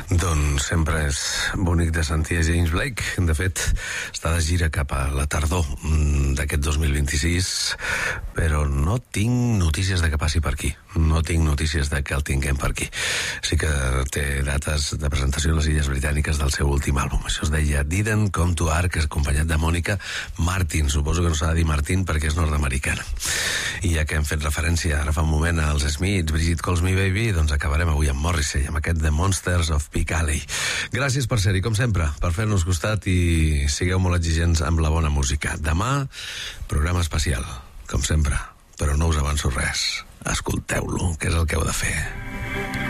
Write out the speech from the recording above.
Doncs sempre és bonic de sentir a James Blake. De fet, està de gira cap a la tardor d'aquest 2026, però no tinc notícies de que passi per aquí. No tinc notícies de que el tinguem per aquí. Sí que té dates de presentació a les Illes Britàniques del seu últim àlbum. Això es deia Didn't Come to Arc, acompanyat de Mònica Martin. Suposo que no s'ha de dir Martin perquè és nord-americana. I ja que hem fet referència ara fa un moment als Smiths, Brigitte Calls Me Baby, doncs acabarem avui amb Morrissey, amb aquest The Monsters of Peak Alley. Gràcies per ser-hi, com sempre, per fer-nos costat, i sigueu molt exigents amb la bona música. Demà, programa especial, com sempre, però no us avanço res. Escolteu-lo, que és el que heu de fer.